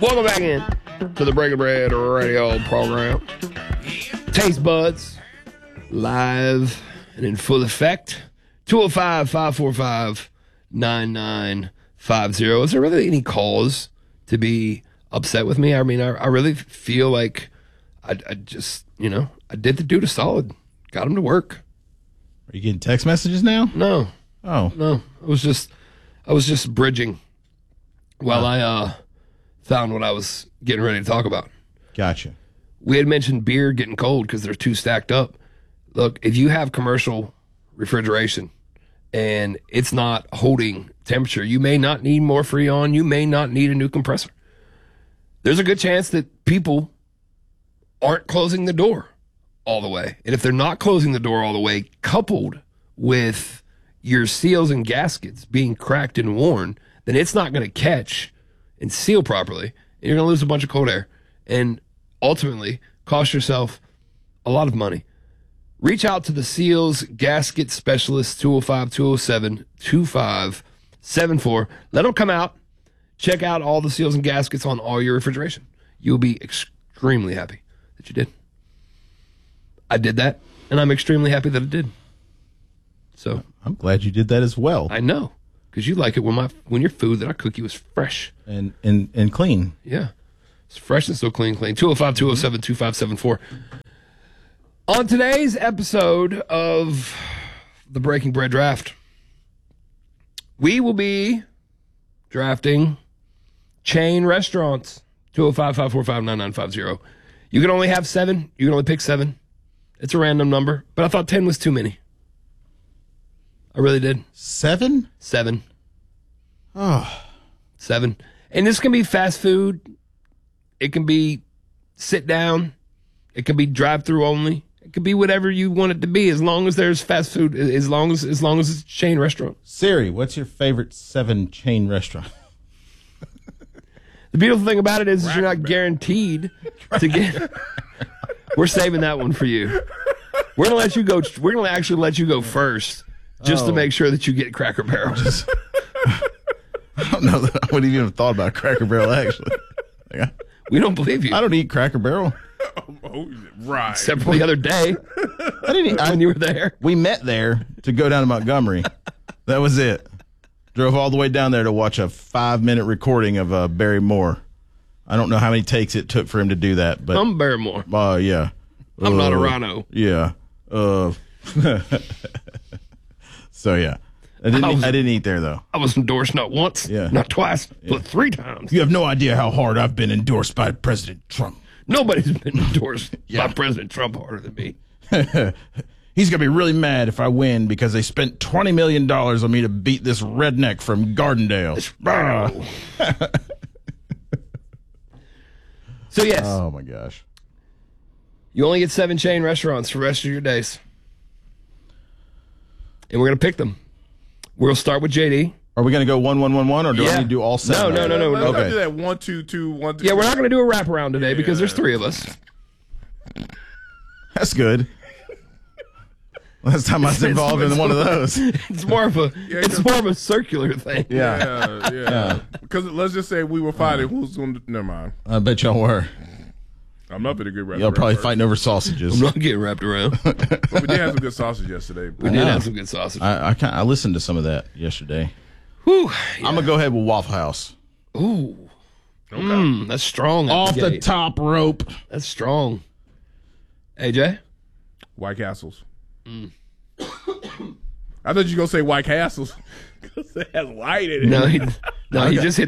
Welcome back in to the Breaking Bread radio program. Taste Buds, live and in full effect. 205-545-9950. Is there really any cause to be upset with me? I mean, I really feel like I just, I did the dude a solid. Got him to work. Are you getting text messages now? No. Oh. No. I was just bridging while I found what I was getting ready to talk about. Gotcha. We had mentioned beer getting cold because they're too stacked up. Look, if you have commercial refrigeration and it's not holding temperature, you may not need more Freon. You may not need a new compressor. There's a good chance that people aren't closing the door all the way. And if they're not closing the door all the way, coupled with your seals and gaskets being cracked and worn, then it's not going to catch and seal properly. And you're going to lose a bunch of cold air and ultimately cost yourself a lot of money. Reach out to the Seals Gasket Specialist, 205-207-2574. Let them come out. Check out all the seals and gaskets on all your refrigeration. You'll be extremely happy that you did. I did that, and I'm extremely happy that it did. So I'm glad you did that as well. I know, because you like it when your food that I cook you is fresh. And clean. Yeah. It's fresh and still clean. 205-207-2574. On today's episode of the Breaking Bread Draft, we will be drafting chain restaurants. 205-545-9950. You can only have 7. You can only pick 7. It's a random number, but I thought 10 was too many. I really did. 7? 7. Oh. 7. And this can be fast food. It can be sit down. It can be drive-through only. It could be whatever you want it to be, as long as there's fast food, as long as it's a chain restaurant. Siri, what's your favorite 7 chain restaurant? The beautiful thing about it is you're not guaranteed to get. We're saving that one for you. We're gonna let you go. We're gonna actually let you go first, just to make sure that you get Cracker Barrel. I don't know that I would even have thought about Cracker Barrel, actually. We don't believe you. I don't eat Cracker Barrel. Right. Except for the other day. I didn't eat, when you were there. We met there to go down to Montgomery. That was it. Drove all the way down there to watch a 5-minute recording of Barry Moore. I don't know how many takes it took for him to do that, but I'm Barry Moore. Yeah. I'm not a rhino. Yeah. So yeah. I didn't eat there though. I was endorsed not once, not twice, but 3 times. You have no idea how hard I've been endorsed by President Trump. Nobody's been endorsed by President Trump harder than me. He's going to be really mad if I win because they spent $20 million on me to beat this redneck from Gardendale. So, yes. Oh, my gosh. You only get 7 chain restaurants for the rest of your days. And we're going to pick them. We'll start with JD. Are we going to go 1-1-1-1 or do I need to do all 7? No. Let's do that 1-2-2-1-2. Yeah, we're not going to do a wraparound today because there's 3 of us. That's good. Last time I was involved in one of those. It's more of a circular thing. Yeah. Because let's just say we were fighting. Who's going to? Never mind. I bet y'all were. I'm not going to get wrapped. Y'all probably fighting over sausages. I'm not getting wrapped around. But we did have some good sausage yesterday. We did have some good sausage. I listened to some of that yesterday. Whew, I'm going to go ahead with Waffle House. Ooh. Okay. That's strong. Off the top rope. That's strong. AJ? White Castles. I thought you were going to say White Castles. Because it has white in it. No, he just hit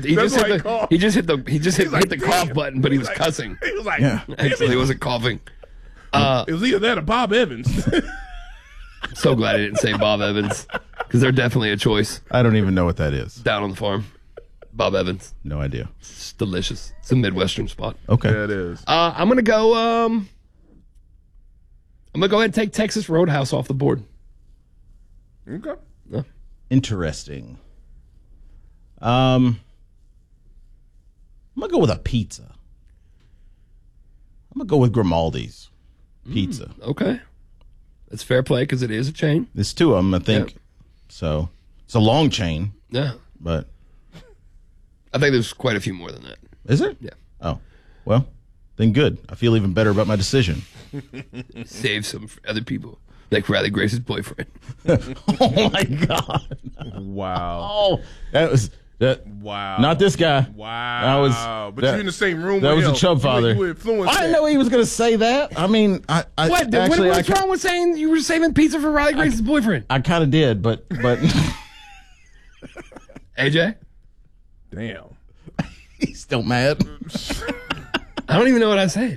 the cough button, but he was cussing. He was like, actually, he wasn't coughing. It was either that or Bob Evans. I'm so glad I didn't say Bob Evans, because they're definitely a choice. I don't even know what that is. Down on the farm. Bob Evans. No idea. It's delicious. It's a Midwestern spot. Okay. Yeah, it is. I'm going to go ahead and take Texas Roadhouse off the board. Okay. Yeah. Interesting. I'm going to go with a pizza. I'm going to go with Grimaldi's Pizza. Okay. That's fair play because it is a chain. There's 2 of them, I think. Yep. So it's a long chain. Yeah. But I think there's quite a few more than that. Is it? Yeah. Oh, well, then good. I feel even better about my decision. Save some for other people, like Riley Grace's boyfriend. Oh my God! Wow. Oh, that was that. Wow. Not this guy. Wow. But you're in the same room That with was him. a Chubb father. You influenced I didn't that. know he was going to say that. I mean, I What? actually, What's wrong with saying you were saving pizza for Riley Grace's boyfriend? I kind of did, but AJ? Damn. he's still mad. I don't even know what I said.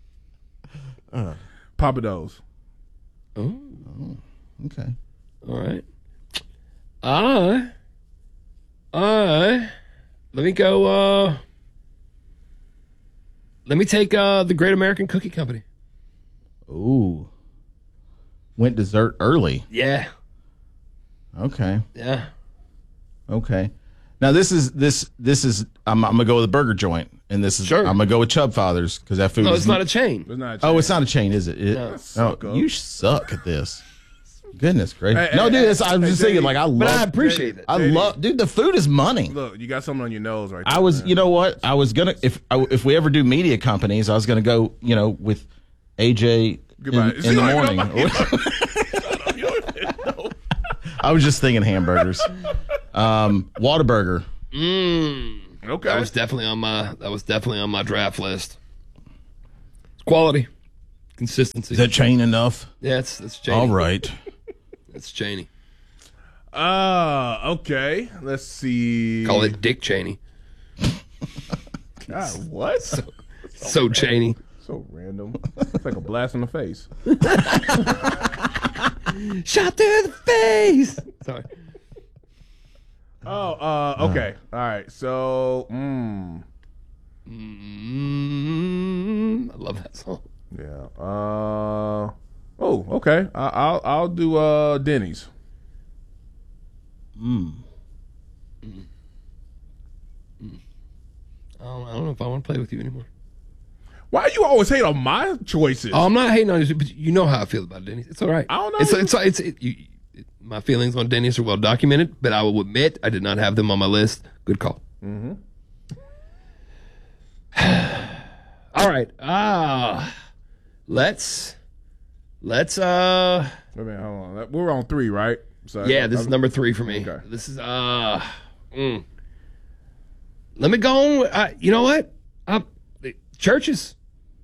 Papa Do's. Oh, Okay. all right. Let me go, let me take the Great American Cookie Company. Ooh. Went dessert early. Yeah. Okay. Yeah. Okay. Now this is I'm gonna go with a burger joint, and this is Sure. I'm gonna go with Chubb Fathers because that food. No, is it's not a chain. It's not Oh, it's not a chain, is it? No. Oh, you suck at this. Goodness gracious! Hey, No, hey, dude, I was hey, just thinking, Dave, like, I But I love. appreciate it. I love, dude. The food is money. Look, you got something on your nose right there. I was, man. you know what? I was gonna if we ever do media companies, I was gonna go, with AJ Goodbye. in the morning. I was just thinking hamburgers. Whataburger. Okay. That was definitely on my draft list. It's quality. Consistency. Is that chain enough? Yeah, it's Cheney. All right. It's Cheney. Okay. Let's see. Call it Dick Cheney. God, what? So Cheney. So random. It's like a blast in the face. Shot through the face. Sorry. Okay. All right. So, I love that song. yeah. Okay. I'll do Denny's. I don't know if I want to play with you anymore. Why you always hate on my choices? Oh, I'm not hating on you, but you know how I feel about Denny's. It's all right. I don't know. My feelings on Denny's are well documented, but I will admit I did not have them on my list. Good call. Mm-hmm. All right. Let's. Wait a minute, hold on. We're on 3, right? So Yeah, this is number 3 for me. Okay. This is Let me go on. You know what? Church's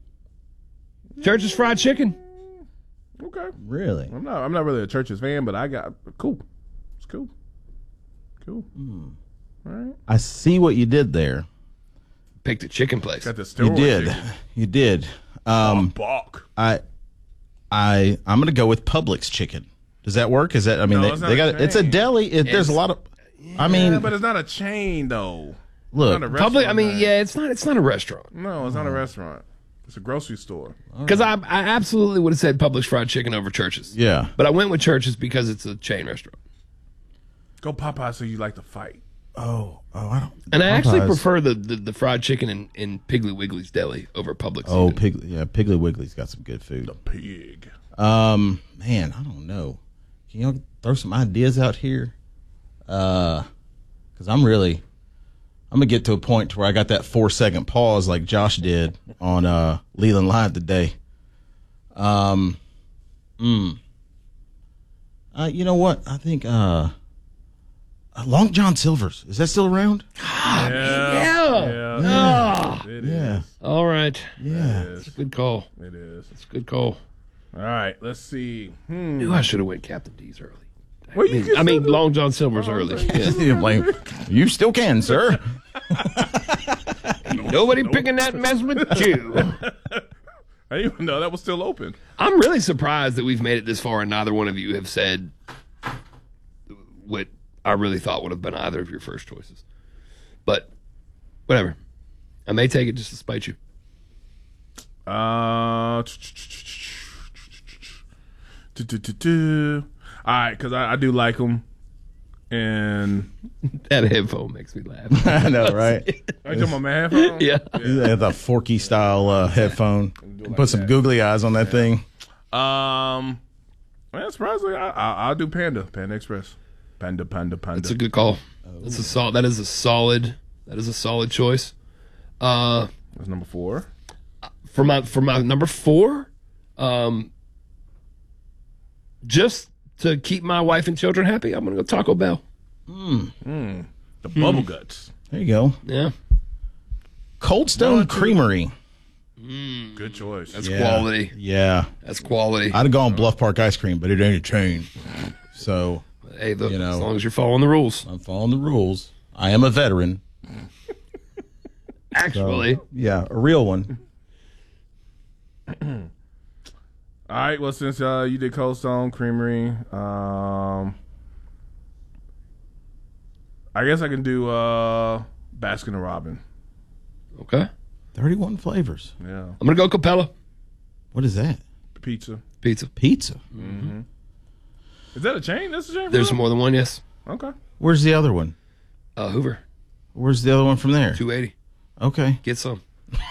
fried chicken. Okay. Really? I'm not really a Church's fan, but I got cool. It's cool. Cool. All right. I see what you did there. Picked a chicken place. Got the You steroid did. chicken. You did. Balk. I'm gonna go with Publix chicken. Does that work? Is that? I mean, No, it's not they a got. It's a chain. deli. There's a lot of. I mean, Yeah, but it's not a chain though. look. Not a Public. I restaurant, mean, man. yeah, it's not a restaurant. No, it's not a restaurant. It's a grocery store. Because I absolutely would have said Publix fried chicken over Church's. Yeah. But I went with Church's because it's a chain restaurant. Go Popeye so you like to fight. Oh, I don't. And I actually Popeyes. prefer the fried chicken in Piggly Wiggly's Deli over Publix. Oh, Piggly Wiggly's got some good food. Pig. Man, I don't know. Can y'all throw some ideas out here? Because I'm gonna get to a point where I got that 4-second pause like Josh did on Leland Live today. You know what? I think Long John Silver's, is that still around? Yeah. It Yeah. is. All right. Yeah. It's a good call. It is. It's a good call. All right. Let's see. Knew I should have went Captain D's early. Well, you can I mean, still do- Long John Silver's early. Yeah. Yeah, like, you still can, sir. Nobody picking that mess with you. I didn't even know that was still open. I'm really surprised that we've made it this far and neither one of you have said what I really thought would have been either of your first choices. But whatever. I may take it just to spite you. All right, because I do like them. And That headphone makes me laugh. I know, right? are you talking about my headphones? Yeah. The Forky style headphone. Put some googly eyes on that thing. Man, surprisingly, I'll do Panda Express. Panda. That's a good call. That is a solid choice. That's number 4. For my number 4, just to keep my wife and children happy, I'm gonna go Taco Bell. The Bubble Guts. There you go. Yeah, Cold Stone Creamery. Good choice. that's quality. Yeah. That's quality. I'd have gone Bluff Park ice cream, but it ain't a chain. So Hey, look, You know. as long as you're following the rules. I'm following the rules. I am a veteran. Actually, Yeah, a real one. All right. Well, since you did Cold Stone Creamery, I guess I can do Baskin and Robin. okay. 31 flavors. Yeah. I'm gonna go Capella What is that? Pizza. Pizza. Pizza. Is that a chain? That's a chain. for There's real? more than one. Yes. Okay. Where's the other one? Hoover, Where's the other one from there? 280. Okay. Get some.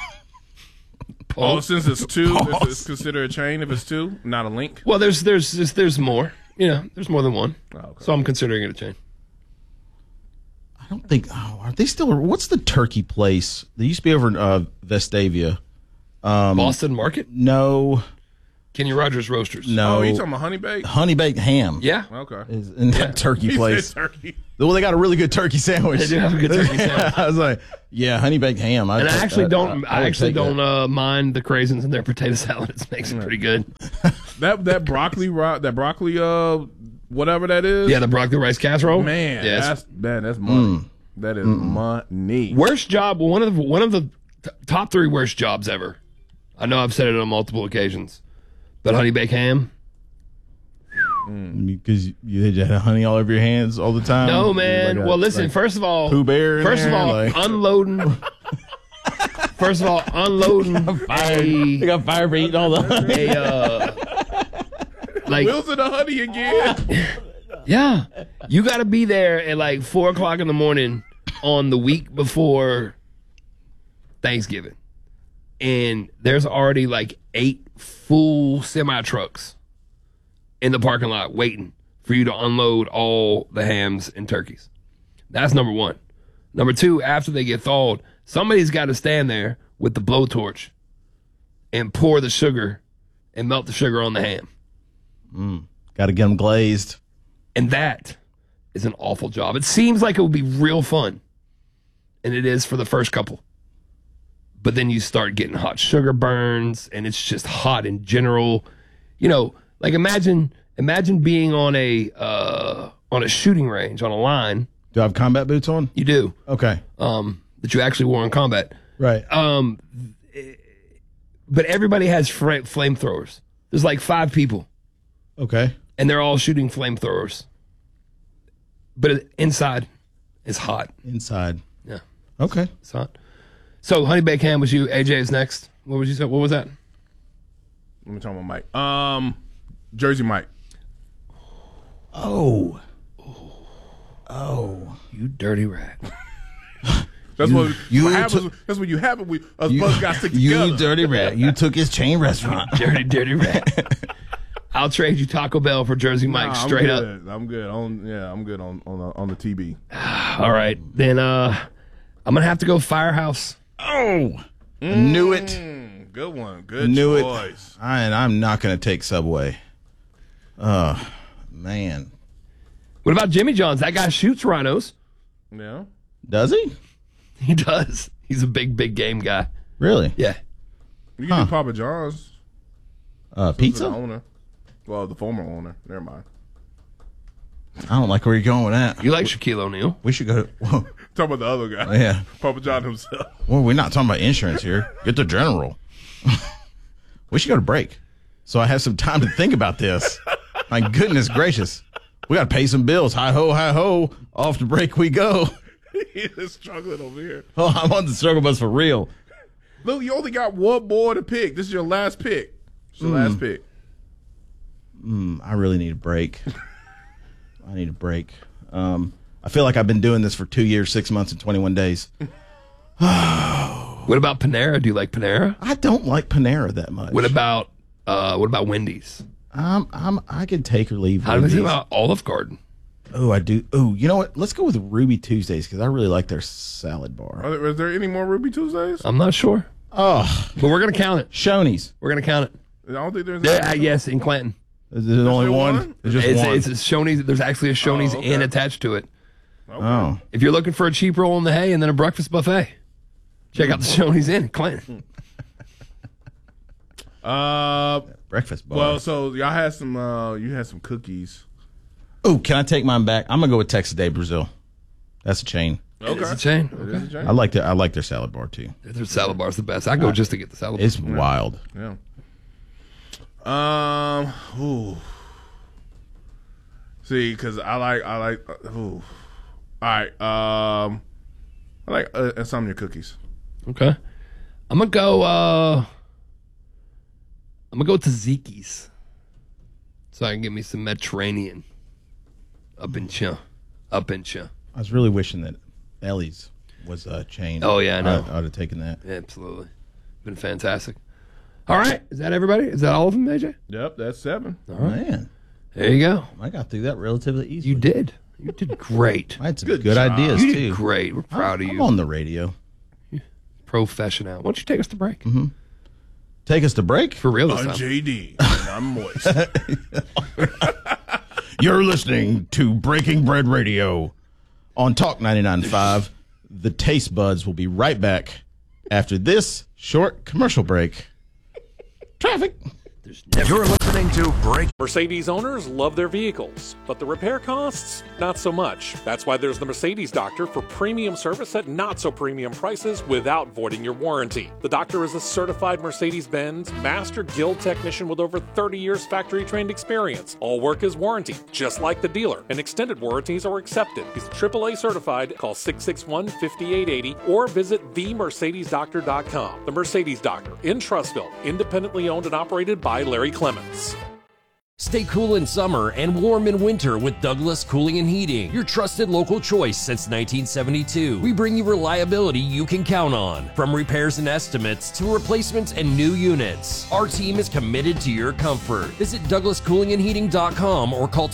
Oh, since it's 2, it's considered a chain. If it's 2, not a link. Well, there's more. You know, there's more than one. Oh, okay. So I'm considering it a chain. I don't think. Oh, are they still? What's the turkey place? They used to be over in Vestavia. Boston Market, No, Kenny Rogers Roasters. no. Oh, you talking about honey baked? Honey baked ham. Yeah, Okay. Is in that turkey He place. said turkey. Well, they got a really good turkey sandwich. they do have a good turkey sandwich. I was like, yeah, honey baked ham. And I actually don't. I would actually take that. don't mind the craisins in their potato salad. It makes it pretty good. That broccoli whatever that is. Yeah, the broccoli rice casserole. Man, Yes. that's money. That is money. Worst job. One of the top 3 worst jobs ever. I know I've said it on multiple occasions, but honey baked ham. Because you had honey all over your hands all the time. No, man. Like a- Well, listen. like First of all, Pooh Bear in First of there, all, like- unloading. First of all, unloading They got fire for eating all the honey. like Wilson the honey again. yeah, you got to be there at like 4:00 in the morning on the week before Thanksgiving, and there's already like 8 full semi trucks in the parking lot waiting for you to unload all the hams and turkeys. That's number 1. Number 2, after they get thawed, somebody's got to stand there with the blowtorch and pour the sugar and melt the sugar on the ham. Got to get them glazed. And that is an awful job. It seems like it would be real fun, and it is for the first couple. But then you start getting hot sugar burns, and it's just hot in general. You know, like imagine being on a shooting range on a line. Do I have combat boots on? You do Okay. that you actually wore in combat. Right. But everybody has flamethrowers. There's like 5 people, Okay. and they're all shooting flamethrowers. But inside is hot. Inside. Yeah, Okay. it's hot. So honey baked ham was you. AJ is next. What would you say? What was that? Let me talk about Mike. Jersey Mike. Oh. You dirty rat. That's what happens. took- That's what you happen. Us bugs got stick You together. dirty rat. You took his chain restaurant. dirty rat. I'll trade you Taco Bell for Jersey Mike Nah, straight up. I'm good on the TB. All right. Then I'm going to have to go Firehouse. Oh. I knew it. Good one. Good Knew choice. it. I'm not going to take Subway. Man. What about Jimmy John's? That guy shoots rhinos. Yeah. Does he? He does. He's a big game guy. Really? Yeah. You can do Papa John's. The Pizza? owner. Well, the former owner. Never mind. I don't like where you're going with that. You like Shaquille O'Neal. We should go. Whoa, Talk about the other guy. yeah. Papa John himself. Well, we're not talking about insurance here. Get the general. We should go to break. So I have some time to think about this. My goodness gracious. We got to pay some bills. Hi ho, hi ho. Off to break we go. He is struggling over here. Oh, I'm on the struggle bus for real. Look, you only got one more to pick. This is your last pick. It's your last pick. I really need a break. I need a break. I feel like I've been doing this for 2 years, 6 months, and 21 days. What about Panera? Do you like Panera? I don't like Panera that much. What about Wendy's? I can take or leave. How do we think Wendy's. about Olive Garden? Oh, I do. Oh, you know what? Let's go with Ruby Tuesdays because I really like their salad bar. Is there any more Ruby Tuesdays? I'm not sure. Oh, but we're going to count it. Shoney's. We're going to count it. I don't think there's yes, in Clanton. Is it only one? It's just one. It's a Shoney's. There's actually a Shoney's Inn attached to it. Okay. Oh. If you're looking for a cheap roll in the hay and then a breakfast buffet, check out the Shoney's Inn in Clanton. Breakfast bar. Well, so y'all had some. You had some cookies. Oh, can I take mine back? I'm gonna go with Texas Day Brazil. That's a chain. Okay, It's a chain. It is a chain. I like their salad bar too. Their salad bar's the best. I go just to get the salad bar. It's wild. Yeah. Ooh. See, because I like. Ooh. All right. I like Insomnia cookies. Okay. I'm gonna go to Zeki's, so I can get me some Mediterranean up in Cha. I was really wishing that Ellie's was a chain. Oh, yeah, I know. I would have taken that. Absolutely, been fantastic. All right, is that everybody? Is that all of them, AJ? Yep, that's 7. All right, Man, there you go. I got through that relatively easily. You did. You did great. I had some Good good job. ideas You too. did great. We're proud of I'm you. on the radio. Professional. Why don't you take us to break? Take us to break. For real this I'm time. JD. And I'm moist. You're listening to Breaking Bread Radio on Talk 99.5. The Taste Buds will be right back after this short commercial break. Traffic. You're listening to Break. Mercedes owners love their vehicles, but the repair costs, not so much. That's why there's the Mercedes Doctor for premium service at not so premium prices without voiding your warranty. The Doctor is a certified Mercedes-Benz Master Guild technician with over 30 years factory trained experience. All work is warranty, just like the dealer, and extended warranties are accepted. He's AAA certified. Call 661-5880 or visit themercedesdoctor.com. The Mercedes Doctor in Trussville, independently owned and operated by Larry Clements. Stay cool in summer and warm in winter with Douglas Cooling and Heating, your trusted local choice since 1972. We bring you reliability you can count on, from repairs and estimates to replacements and new units. Our team is committed to your comfort. Visit DouglasCoolingandHeating.com or call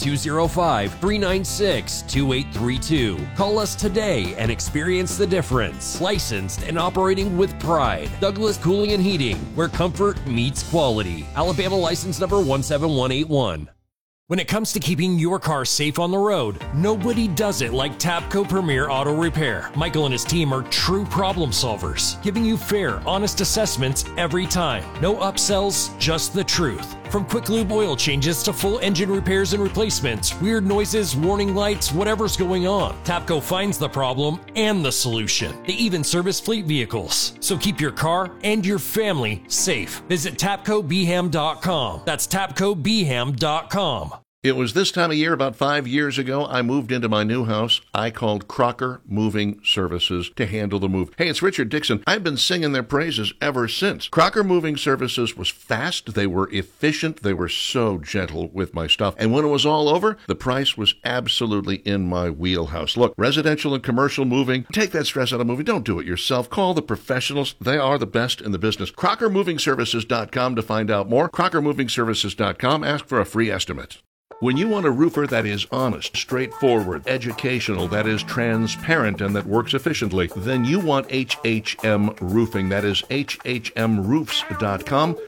205-396-2832. Call us today and experience the difference. Licensed and operating with pride. Douglas Cooling and Heating, where comfort meets quality. Alabama license number 17181. When it comes to keeping your car safe on the road, nobody does it like Tapco Premier Auto Repair. Michael and his team are true problem solvers, giving you fair, honest assessments every time. No upsells, just the truth. From quick lube oil changes to full engine repairs and replacements, weird noises, warning lights, whatever's going on, Tapco finds the problem and the solution. They even service fleet vehicles. So keep your car and your family safe. Visit TapcoBham.com. That's TapcoBham.com. It was this time of year about 5 years ago, I moved into my new house. I called Crocker Moving Services to handle the move. Hey, it's Richard Dixon. I've been singing their praises ever since. Crocker Moving Services was fast. They were efficient. They were so gentle with my stuff. And when it was all over, the price was absolutely in my wheelhouse. Look, residential and commercial moving, take that stress out of moving. Don't do it yourself. Call the professionals. They are the best in the business. CrockerMovingServices.com to find out more. CrockerMovingServices.com. Ask for a free estimate. When you want a roofer that is honest, straightforward, educational, that is transparent, and that works efficiently, then you want HHM Roofing. That is HHMRoofs.com,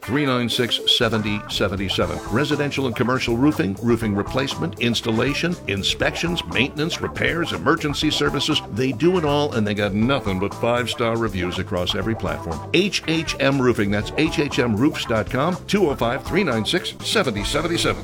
396-7077. Residential and commercial roofing, roofing replacement, installation, inspections, maintenance, repairs, emergency services. They do it all, and they got nothing but 5-star reviews across every platform. HHM Roofing. That's HHMRoofs.com, 205-396-7077.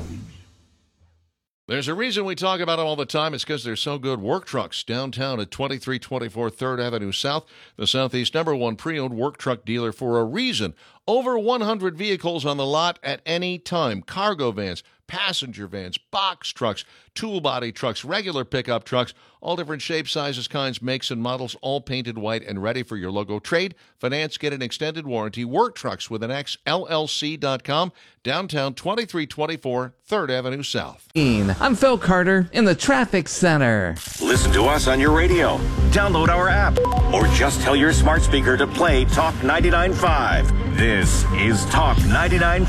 There's a reason we talk about them all the time. It's because they're so good. Work Trucks, downtown at 2324 3rd Avenue South, the Southeast #1 pre-owned work truck dealer for a reason. Over 100 vehicles on the lot at any time. Cargo vans, passenger vans, box trucks, tool body trucks, regular pickup trucks, all different shapes, sizes, kinds, makes, and models, all painted white and ready for your logo. Trade, finance, get an extended warranty. Work Trucks with an X, LLC.com, downtown 2324 3rd Avenue South. I'm Phil Carter in the Traffic Center. Listen to us on your radio. Download our app. Or just tell your smart speaker to play Talk 99.5. This is Talk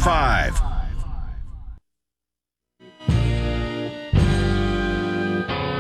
99.5.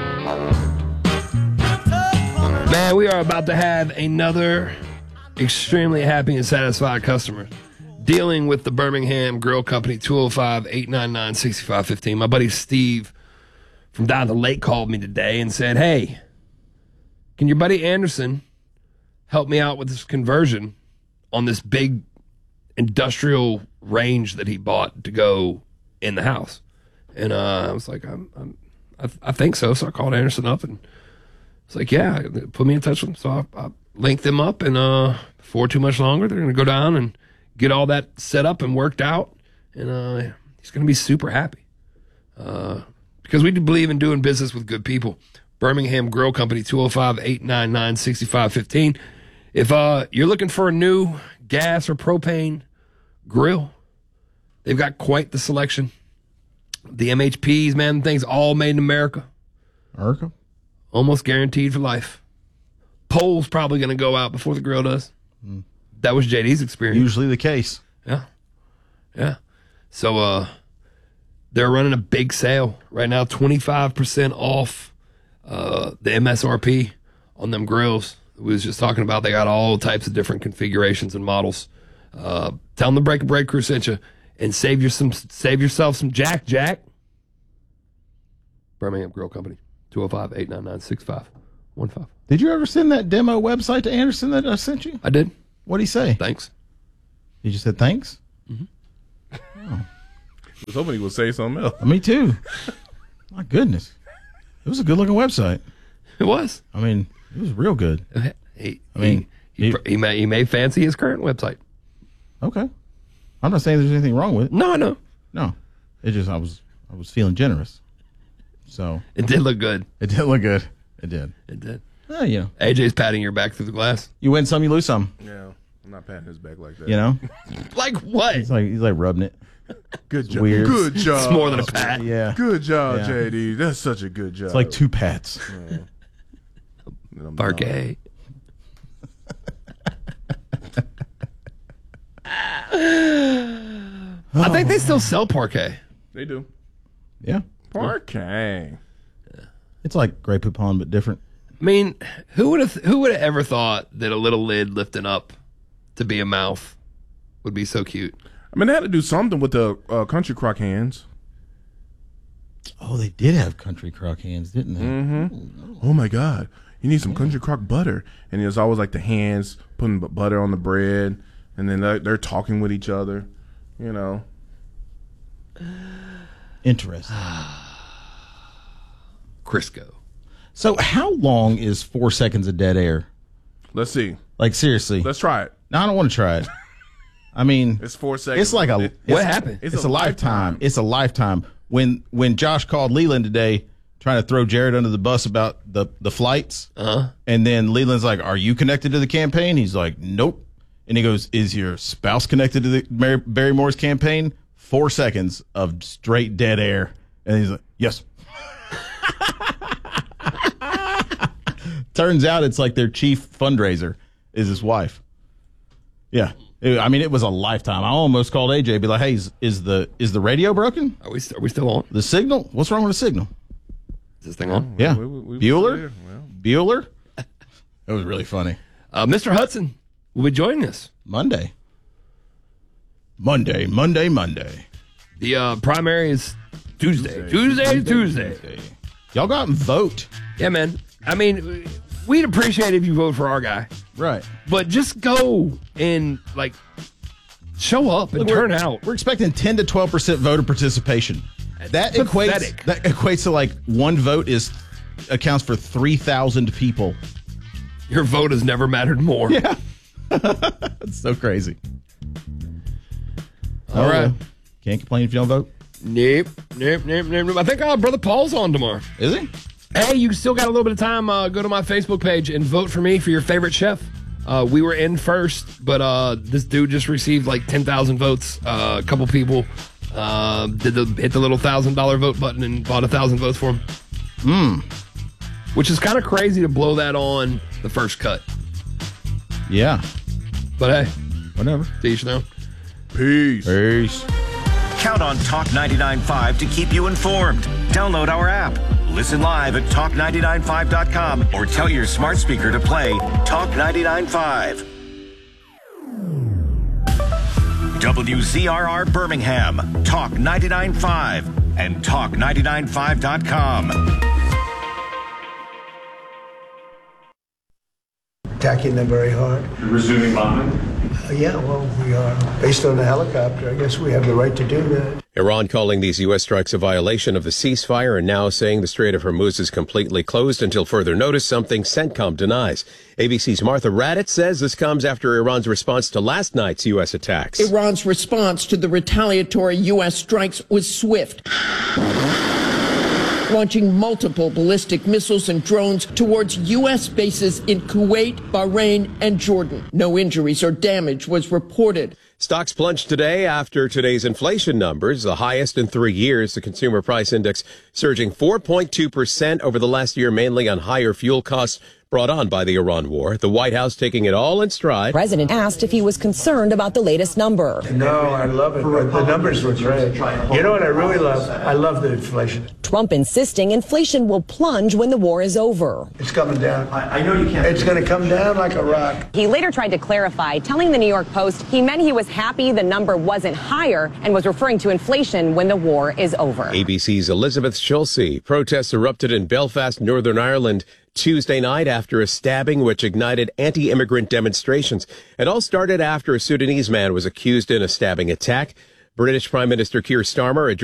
Man, we are about to have another extremely happy and satisfied customer dealing with the Birmingham Grill Company, 205-899-6515. My buddy Steve from down the lake called me today and said, hey, can your buddy Anderson help me out with this conversion on this big industrial range that he bought to go in the house? And I was like, I think so. So I called Anderson up and it's like, yeah, put me in touch with him. So I linked them up, and before too much longer, they're going to go down and get all that set up and worked out. And he's going to be super happy because we do believe in doing business with good people. Birmingham Grill Company, 205-899-6515. If you're looking for a new gas or propane grill, they've got quite the selection. The MHPs, man, things all made in America. America? Almost guaranteed for life. Pole's probably going to go out before the grill does. That was JD's experience. Usually the case. Yeah. So they're running a big sale right now, 25% off the MSRP on them grills. We was just talking about they got all types of different configurations and models. Tell them the Break a Break crew sent you and save yourself some Jack. Birmingham Grill Company, 205-899-6515. Did you ever send that demo website to Anderson that I sent you? I did. What'd he say? Thanks. You just said thanks? I was hoping he would say something else. Me too. My goodness. It was a good looking website. It was. I mean, it was real good. He may fancy his current website. Okay. I'm not saying there's anything wrong with it. No, I know. No. It just I was feeling generous. So It did look good. it did look good. It did. It did. You know. AJ's patting your back through the glass. You win some, you lose some. Yeah, I'm not patting his back like that. You know? Like what? He's like rubbing it. Good job. weird. Good job. It's more than a pat. Yeah. Good job, Yeah. JD. That's such a good job. It's like two pats. Parquet. I think they still sell parquet. They do. Yeah. Parquet. It's like Grey Poupon, but different. I mean, who would have ever thought that a little lid lifting up to be a mouth would be so cute? I mean, they had to do something with the country crock hands. Oh, they did have country crock hands, didn't they? Mm-hmm. Oh my God, you need some country crock butter, and there's always like the hands putting butter on the bread, and then they're talking with each other. You know. Interesting. Crisco. So how long is 4 seconds of dead air? Let's see. Like, seriously. Let's try it. No, I don't want to try it. I mean, It's 4 seconds. it's like What happened? It's a lifetime. It's a lifetime. When Josh called Leland today trying to throw Jared under the bus about the flights, and then Leland's like, "Are you connected to the campaign?" He's like, "Nope." And he goes, "Is your spouse connected to the Barrymore's campaign?" 4 seconds of straight dead air, and he's like, "Yes." Turns out it's like their chief fundraiser is his wife. Yeah. I mean, it was a lifetime. I almost called AJ, be like, "Hey, is the radio broken? Are we still on? The signal? What's wrong with the signal?" Is this thing on? Yeah. we Bueller? well. Bueller? It was really funny. Mr. Hudson will be joining us. Monday. The primary is Tuesday. Y'all go out and vote. Yeah, man. I mean, we'd appreciate if you vote for our guy. Right. But just go and, like, show up and turn out. We're expecting 10 to 12% voter participation. That equates to like one vote accounts for 3,000 people. Your vote has never mattered more. Yeah. It's so crazy. All right. Can't complain if you don't vote. Nope. I think Brother Paul's on tomorrow. Is he? Hey, you still got a little bit of time. Go to my Facebook page and vote for me for your favorite chef. We were in first, but this dude just received like 10,000 votes. A couple people hit the little $1,000 vote button and bought 1,000 votes for him. Which is kind of crazy to blow that on the first cut. Yeah. But hey, whatever. To each their own. Peace. Count on Talk 99.5 to keep you informed. Download our app. Listen live at talk995.com or tell your smart speaker to play Talk 99.5. WZRR Birmingham, Talk 99.5 and talk995.com. Attacking them very hard. You're resuming bombing? Yeah, well, we are. Based on the helicopter, I guess we have the right to do that. Iran calling these U.S. strikes a violation of the ceasefire and now saying the Strait of Hormuz is completely closed until further notice, something CENTCOM denies. ABC's Martha Raddatz says this comes after Iran's response to last night's U.S. attacks. Iran's response to the retaliatory U.S. strikes was swift, launching multiple ballistic missiles and drones towards U.S. bases in Kuwait, Bahrain, and Jordan. No injuries or damage was reported. Stocks plunged today after today's inflation numbers, the highest in 3 years. The consumer price index surging 4.2% over the last year, mainly on higher fuel costs brought on by the Iran war. The White House taking it all in stride. The president asked if he was concerned about the latest number. No, I love it. The numbers were great. You know what I really love? I love the inflation. Trump insisting inflation will plunge when the war is over. It's coming down. I know you can't. It's going to come down like a rock. He later tried to clarify, telling the New York Post he meant he was happy the number wasn't higher and was referring to inflation when the war is over. ABC's Elizabeth Schulze. Protests erupted in Belfast, Northern Ireland, Tuesday night after a stabbing which ignited anti-immigrant demonstrations. It all started after a Sudanese man was accused in a stabbing attack. British Prime Minister Keir Starmer